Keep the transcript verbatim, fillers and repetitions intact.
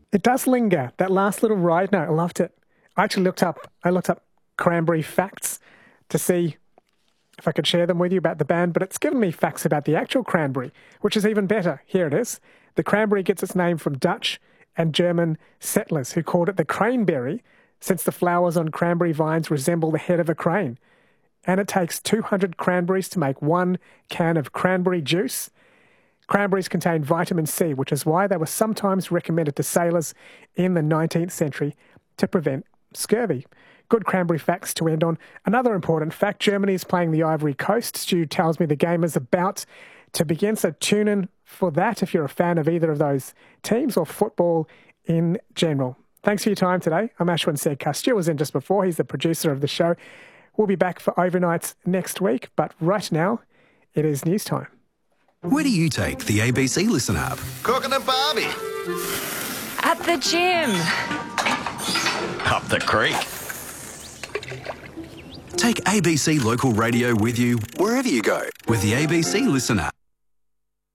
It does linger. That last little ride note, I loved it. I actually looked up, I looked up cranberry facts to see if I could share them with you about the band, but it's given me facts about the actual cranberry, which is even better. Here it is. The cranberry gets its name from Dutch and German settlers who called it the craneberry, since the flowers on cranberry vines resemble the head of a crane. And it takes two hundred cranberries to make one can of cranberry juice. Cranberries contain vitamin C, which is why they were sometimes recommended to sailors in the nineteenth century to prevent scurvy. Good cranberry facts to end on. Another important fact, Germany is playing the Ivory Coast. Stu tells me the game is about to begin, so tune in for that if you're a fan of either of those teams or football in general. Thanks for your time today. I'm Ashwin Sedkar. Stu was in just before. He's the producer of the show. We'll be back for overnights next week, but right now, it is news time. Where do you take the A B C Listen app? Cooking a barbie. At the gym. Up the creek. Take A B C Local Radio with you wherever you go with the A B C Listen app.